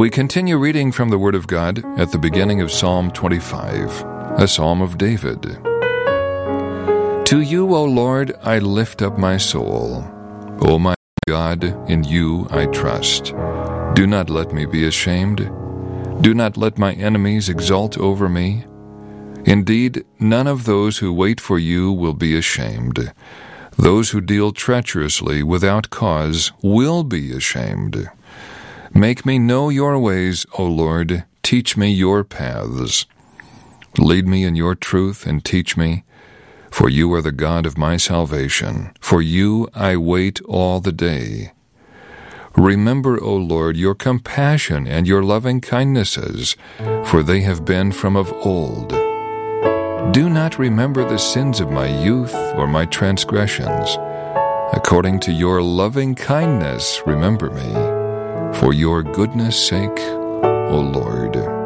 We continue reading from the Word of God at the beginning of Psalm 25, a psalm of David. To you, O Lord, I lift up my soul. O my God, in you I trust. Do not let me be ashamed. Do not let my enemies exult over me. Indeed, none of those who wait for you will be ashamed. Those who deal treacherously without cause will be ashamed. Make me know your ways, O Lord. Teach me your paths. Lead me in your truth and teach me, for you are the God of my salvation. For you I wait all the day. Remember, O Lord, your compassion and your loving kindnesses, for they have been from of old. Do not remember the sins of my youth or my transgressions. According to your loving kindness, remember me, for your goodness' sake, O Lord.